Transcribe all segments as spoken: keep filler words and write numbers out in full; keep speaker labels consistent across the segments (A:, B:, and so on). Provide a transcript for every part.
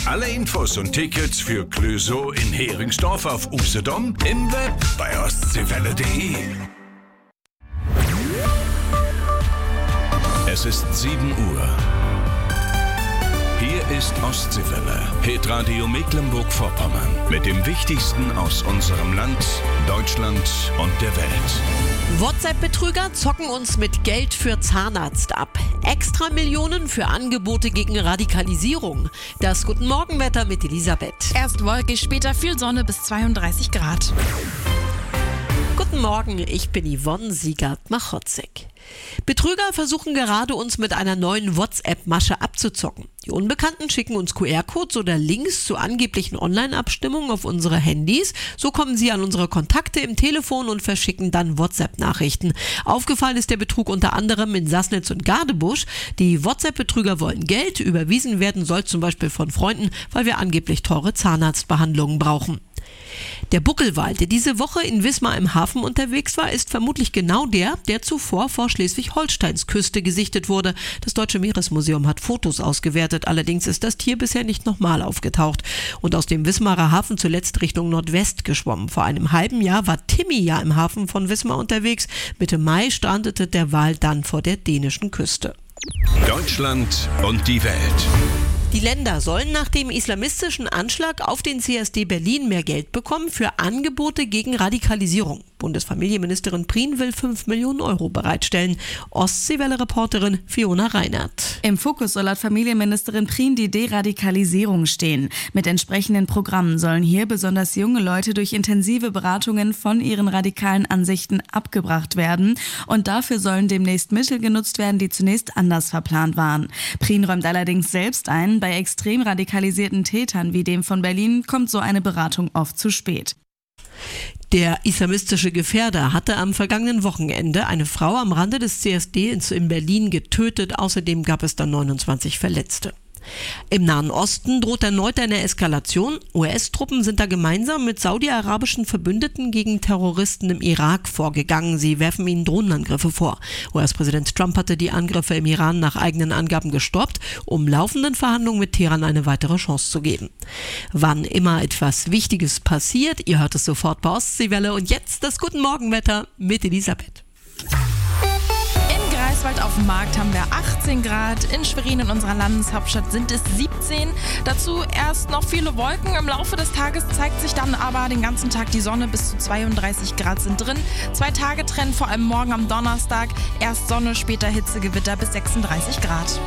A: Alle Infos und Tickets für Clöso in Heringsdorf auf Usedom, im Web bei ostseewelle punkt de. Es ist sieben Uhr. Hier ist Ostseewelle, Hitradio Mecklenburg-Vorpommern, mit dem Wichtigsten aus unserem Land, Deutschland und der Welt.
B: WhatsApp-Betrüger zocken uns mit Geld für Zahnarzt ab. Extra Millionen für Angebote gegen Radikalisierung. Das Guten Morgenwetter mit Elisabeth.
C: Erst wolkig, später viel Sonne bis zweiunddreißig Grad.
B: Guten Morgen, ich bin Yvonne Siegert-Machotzek. Betrüger versuchen gerade, uns mit einer neuen WhatsApp-Masche abzuzocken. Die Unbekannten schicken uns Q R-Codes oder Links zu angeblichen Online-Abstimmungen auf unsere Handys. So kommen sie an unsere Kontakte im Telefon und verschicken dann WhatsApp-Nachrichten. Aufgefallen ist der Betrug unter anderem in Sassnitz und Gadebusch. Die WhatsApp-Betrüger wollen Geld, überwiesen werden soll zum Beispiel von Freunden, weil wir angeblich teure Zahnarztbehandlungen brauchen. Der Buckelwal, der diese Woche in Wismar im Hafen unterwegs war, ist vermutlich genau der, der zuvor vor Schleswig-Holsteins Küste gesichtet wurde. Das Deutsche Meeresmuseum hat Fotos ausgewertet, allerdings ist das Tier bisher nicht nochmal aufgetaucht und aus dem Wismarer Hafen zuletzt Richtung Nordwest geschwommen. Vor einem halben Jahr war Timmy ja im Hafen von Wismar unterwegs. Mitte Mai strandete der Wal dann vor der dänischen Küste.
A: Deutschland und die Welt.
B: Die Länder sollen nach dem islamistischen Anschlag auf den C S D Berlin mehr Geld bekommen für Angebote gegen Radikalisierung. Bundesfamilienministerin Prien will fünf Millionen Euro bereitstellen. Ostseewelle-Reporterin Fiona Reinert.
D: Im Fokus soll laut Familienministerin Prien die Deradikalisierung stehen. Mit entsprechenden Programmen sollen hier besonders junge Leute durch intensive Beratungen von ihren radikalen Ansichten abgebracht werden. Und dafür sollen demnächst Mittel genutzt werden, die zunächst anders verplant waren. Prien räumt allerdings selbst ein, bei extrem radikalisierten Tätern wie dem von Berlin kommt so eine Beratung oft zu spät.
B: Der islamistische Gefährder hatte am vergangenen Wochenende eine Frau am Rande des C S D in Berlin getötet. Außerdem gab es dann neunundzwanzig Verletzte. Im Nahen Osten droht erneut eine Eskalation. U S-Truppen sind da gemeinsam mit saudi-arabischen Verbündeten gegen Terroristen im Irak vorgegangen. Sie werfen ihnen Drohnenangriffe vor. U S-Präsident Trump hatte die Angriffe im Iran nach eigenen Angaben gestoppt, um laufenden Verhandlungen mit Teheran eine weitere Chance zu geben. Wann immer etwas Wichtiges passiert, ihr hört es sofort bei Ostseewelle. Und jetzt das Guten Morgenwetter mit Elisabeth.
C: Greifswald auf dem Markt haben wir achtzehn Grad, in Schwerin in unserer Landeshauptstadt sind es siebzehn. Dazu erst noch viele Wolken, im Laufe des Tages zeigt sich dann aber den ganzen Tag die Sonne, bis zu zweiunddreißig Grad sind drin. Zwei Tage trennen, vor allem morgen am Donnerstag, erst Sonne, später Hitzegewitter bis sechsunddreißig Grad.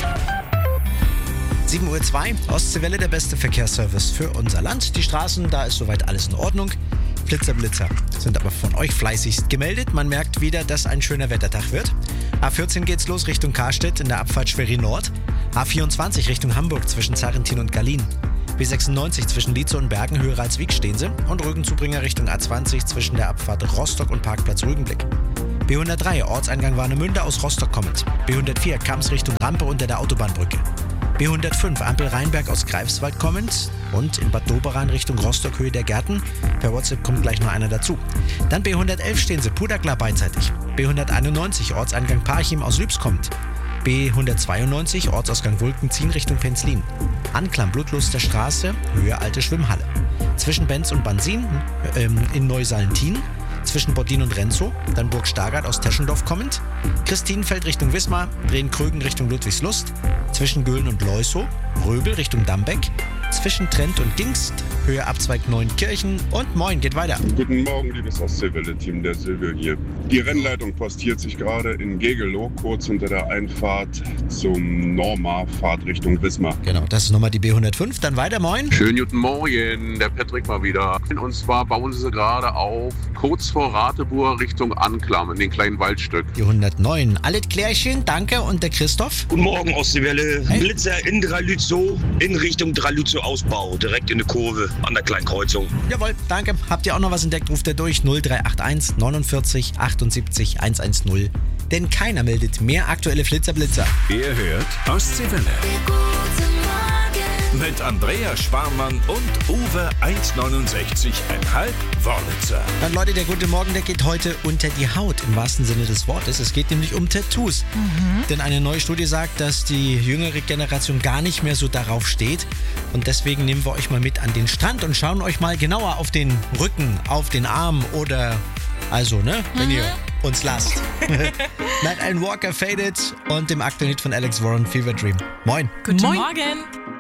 E: sieben Uhr zwei, Ostseewelle, der beste Verkehrsservice für unser Land. Die Straßen, da ist soweit alles in Ordnung. Blitzer, Blitzer sind aber von euch fleißigst gemeldet. Man merkt wieder, dass ein schöner Wettertag wird. A vierzehn geht's los Richtung Karstedt in der Abfahrt Schwerin Nord. A vierundzwanzig Richtung Hamburg zwischen Zarrentin und Gallien. B sechsundneunzig zwischen Lietze und Bergen, Höhe Ralswiek stehen sie. Und Rügenzubringer Richtung A zwanzig zwischen der Abfahrt Rostock und Parkplatz Rügenblick. B hundertdrei, Ortseingang Warnemünde aus Rostock kommend. B hundertvier, Kams Richtung Rampe unter der Autobahnbrücke. B hundertfünf, Ampel Rheinberg aus Greifswald kommend und in Bad Doberan Richtung Rostock, Höhe der Gärten. Per WhatsApp kommt gleich noch einer dazu. Dann B hundertelf stehen sie Puderklar beidseitig. B hunderteinundneunzig, Ortseingang Parchim aus Lübs kommt. B hundertzweiundneunzig, Ortsausgang Wulkenziehen Richtung Penzlin. Anklam Blutluster Straße, Höhe Alte Schwimmhalle. Zwischen Benz und Bansin ähm, in Neusallentin. Zwischen Boddin und Renzow, dann Burg Stargard aus Teschendorf kommend, Christinenfeld Richtung Wismar, Breen-Krögen Richtung Ludwigslust, zwischen Göhlen und Leusow, Röbel Richtung Dambeck, zwischen Trent und Gingst, Höhe Abzweig Neunkirchen und Moin, geht weiter.
F: Guten Morgen, liebes Ostseewelle-Team, der Silvio hier. Die Rennleitung postiert sich gerade in Gegelow, kurz unter der Einfahrt zum Norma, Fahrt Richtung Wismar.
E: Genau, das ist nochmal die B hundertfünf, dann weiter, Moin.
G: Schönen guten Morgen, der Patrick mal wieder. Und zwar bauen sie gerade auf, kurz vor Rateburg Richtung Anklam, in den kleinen Waldstück.
E: Die hundertneun, alles Klärchen, danke. Und der Christoph?
H: Guten Morgen, Ostseewelle.
E: Hey.
H: Blitzer in Dralützow, in Richtung Dralützow Ausbau, direkt in der Kurve an der kleinen Kreuzung.
E: Jawohl, danke. Habt ihr auch noch was entdeckt, ruft ihr durch null drei acht eins neunundvierzig achtundsiebzig hundertzehn. Denn keiner meldet mehr aktuelle Flitzer Blitzer.
A: Ihr hört Ostseewelle. Mit mit Andrea Sparmann und Uwe eins neunundsechzig Komma fünf Wörlitzer.
E: Dann Leute, der gute Morgen, der geht heute unter die Haut im wahrsten Sinne des Wortes. Es geht nämlich um Tattoos. Mhm. Denn eine neue Studie sagt, dass die jüngere Generation gar nicht mehr so darauf steht. Und deswegen nehmen wir euch mal mit an den Strand und schauen euch mal genauer auf den Rücken, auf den Arm oder also, ne, wenn mhm. ihr uns lasst. Night Alan Walker Faded und dem aktuellen Hit von Alex Warren, Fever Dream. Moin.
C: Guten
B: Moin.
C: Morgen.